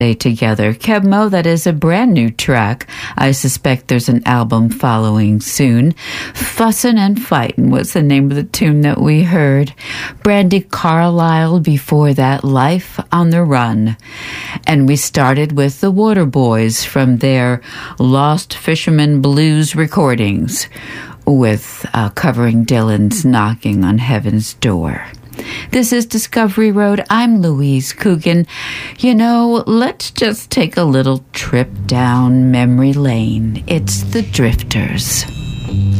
together. Keb' Mo', that is a brand new track. I suspect there's an album following soon. Fussin' and Fightin' was the name of the tune that we heard. Brandi Carlile before that, Life on the Run. And we started with the Waterboys from their Lost Fisherman Blues recordings with covering Dylan's Knocking on Heaven's Door. This is Discovery Road. I'm Louise Coogan. You know, let's just take a little trip down memory lane. It's the Drifters.